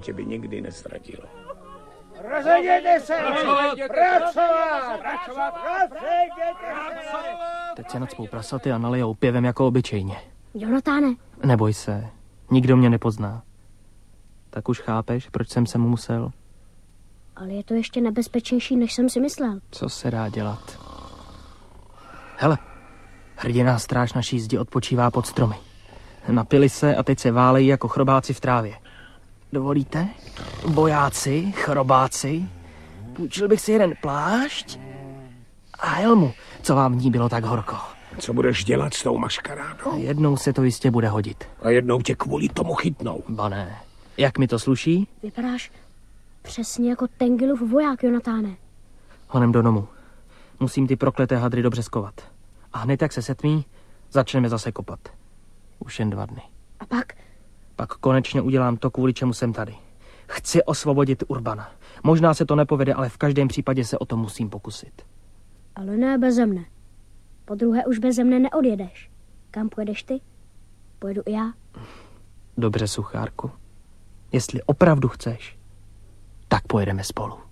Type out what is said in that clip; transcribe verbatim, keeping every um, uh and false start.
životě by nikdy nezradilo. Rozejděte se! Pracovat! Pracovat! Teď se nacpou prasaty a nalijou pěvem jako obyčejně. Jonatáne. Neboj se, nikdo mě nepozná. Tak už chápeš, proč jsem se mu musel? Ale je to ještě nebezpečnější, než jsem si myslel. Co se dá dělat? Hele, hrdiná stráž naší zdi odpočívá pod stromy. Napili se a teď se válejí jako chrobáci v trávě. Dovolíte? Bojáci, chrobáci, půjčil bych si jeden plášť a helmu, co vám v ní bylo tak horko. Co budeš dělat s tou maškarádou? Jednou se to jistě bude hodit. A jednou tě kvůli tomu chytnou. Ba ne. Jak mi to sluší? Vypadáš přesně jako Tengilův voják, Jonatáne. Honem do domu. Musím ty prokleté hadry dobře skovat. A hned jak se setmí, začneme zase kopat. Už jen dva dny. A pak? Pak konečně udělám to, kvůli čemu jsem tady. Chci osvobodit Urbana. Možná se to nepovede, ale v každém případě se o to musím pokusit. Ale ne beze mne. Po druhé už beze mne neodjedeš. Kam pojedeš ty? Pojedu i já. Dobře, suchárku. Jestli opravdu chceš, tak pojedeme spolu.